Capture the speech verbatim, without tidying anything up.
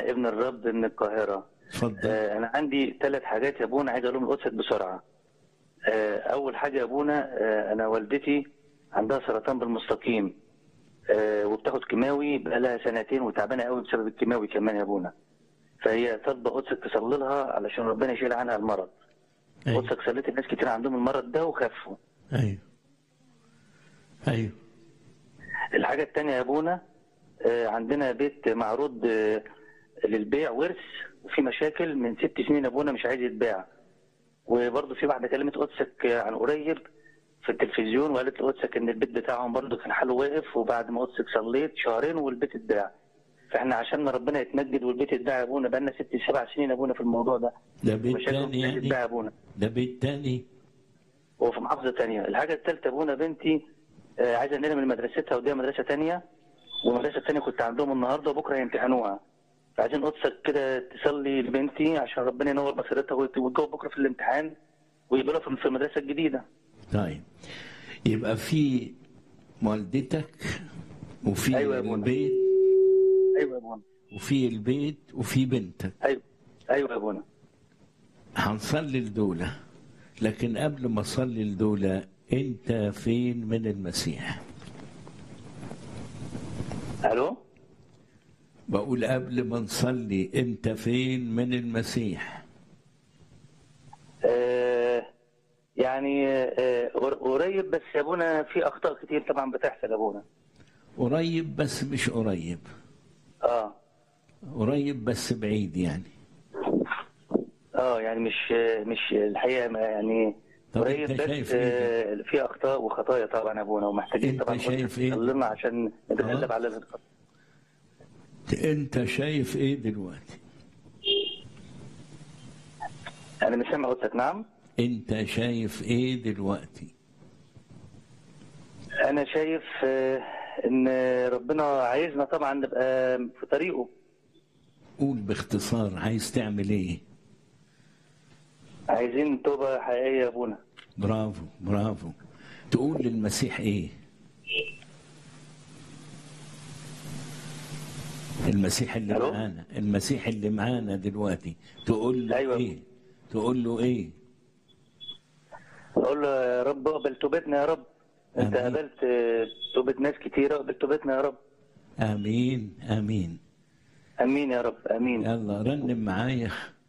أنا ابن الرب من القاهرة. اتفضل. آه أنا عندي ثلاث حاجات يا أبونا عايز أقولهم لقدسك بسرعة. آه أول حاجة يا أبونا، آه أنا والدتي عندها سرطان بالمستقيم، آه وبتاخد كيماوي بقالها سنتين وتعبانة قوي بسبب الكيماوي كمان يا أبونا. فهي طالبة قدسك تصلي لها علشان ربنا يشيل عنها المرض. أيوه قدسك صليت الناس كتير عندهم المرض ده وخفوا. أيوه أيوه. الحاجة الثانية يا أبونا، آه عندنا بيت معروض آه للبيع ورث، وفي مشاكل من ست سنين يا أبونا مش عايز يتباع. وبرضه في واحدة كلمت قدسك عن قريب في التلفزيون وقالت لقدسك ان البيت بتاعهم برضه كان حاله واقف، وبعد ما قدسك صليت شهرين والبيت اتباع. فاحنا عشان ربنا يتمجد والبيت اتباع يا ابونا بقالنا ست سبع سنين يا ابونا في الموضوع ده. ده بيت مشاكل تاني البيت اتباع يعني؟ يا ابونا. ده بيت تاني وفي محافظة تانية. الحاجة الثالثة يا ابونا، بنتي آه عايزة انقلها من مدرستها وديها مدرسة تانية، والمدرسة التانية كنت عندهم النهارده وبكره يمتحنوها. فعايزين قدسك كده تصلي لبنتي عشان ربنا ينور بصيرتها وتجاوب بكره في الامتحان ويقبلها في المدرسة الجديدة. طيب، يبقى في والدتك وفي أيوة يا أبونا. البيت. ايوه يا ابونا. وفي البيت وفي بنتك. ايوه ايوه يا ابونا. هنصلي لدولة، لكن قبل ما اصلي لدولة، انت فين من المسيح؟ الو. بقول قبل ما نصلي، انت فين من المسيح؟ آه يعني آه قريب، بس يا ابونا في اخطاء كتير طبعا بتحصل يا ابونا. قريب بس مش قريب. اه قريب بس بعيد يعني. اه يعني مش مش الحقيقه ما يعني طب قريب انت بس شايف ايه؟ آه في اخطاء وخطايا طبعا يا ابونا، ومحتاجين انت طبعا شايف ايه؟ نصلي عشان نتغلب خلاص. على الخطايا. انت شايف ايه دلوقتي؟ انا مش سامع قدسك. نعم. انت شايف ايه دلوقتي؟ انا شايف آه ان ربنا عايزنا طبعا نبقى في طريقه. قول باختصار، عايز تعمل ايه؟ عايزين توبه حقيقيه يا ابونا. برافو برافو. تقول للمسيح ايه؟ المسيح اللي ألو؟ معانا، المسيح اللي معانا دلوقتي، تقول له أيوة. ايه؟ تقول له ايه؟ اقول له يا رب اقبل توبتنا يا رب. انت آمين. قبلت توبة ناس كتيرة، اقبل توبتنا يا رب. امين امين. امين يا رب امين. يلا رنم معايا.